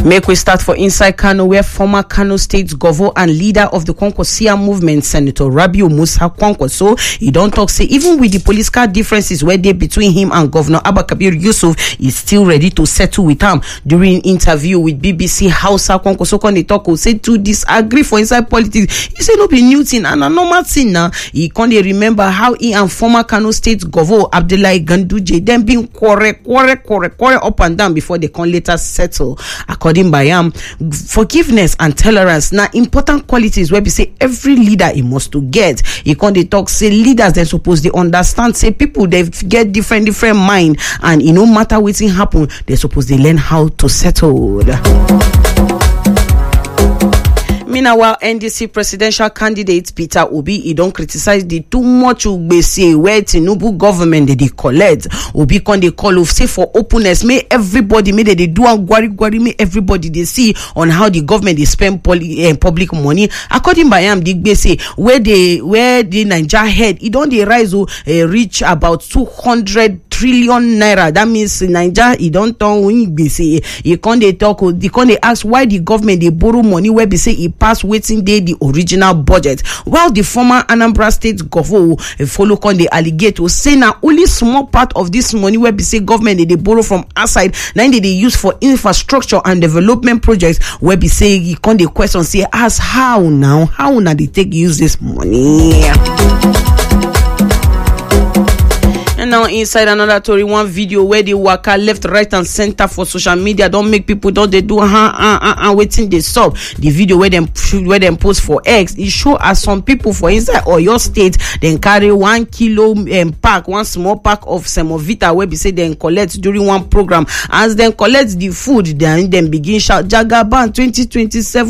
Make we start for inside Kano, where former Kano State Governor and leader of the Kwankwasia movement, Senator Rabiu Musa Kwankwaso, he don't talk say even with the political differences where they between him and Governor Abba Kabir Yusuf, is still ready to settle with him. During interview with BBC Hausa, Kwankwaso when they talk, say to disagree for inside politics. He say no be new thing and a normal thing now. He can't remember how he and former Kano State Governor Abdullahi Ganduje then been quarrel up and down before they can later settle. According by him, forgiveness and tolerance now important qualities where we say every leader he must to get. He can't talk say leaders they suppose they understand say people they get different mind and it no matter what thing happen they suppose they learn how to settle. Meanwhile, NDC presidential candidate Peter Obi, he don't criticize the too much ugbese where Tinubu government they collect. Obi can they call of say for openness, may everybody may they do and gwari may everybody they see on how the government they spend public money. According by him, the gbese where the Niger head, it don't they rise reach about 200 trillion naira. That means Niger he don't turn when gbese. He can't they talk, they can't they ask why the government they borrow money where they say he pass waiting day the original budget, while the former Anambra State governor follow on the alligator say now only small part of this money where we say government they borrow from outside now they use for infrastructure and development projects where we say you can't the question say ask how now they take use this money. And now inside another story, one video where they waka left, right, and center for social media don't make people don't they do waiting they stop. The video where them post for X, it show as some people for inside or your state then carry 1 kilo pack, one small pack of semovita where we say then collect during one program. As then collect the food, then begin shout Jagaban 2027.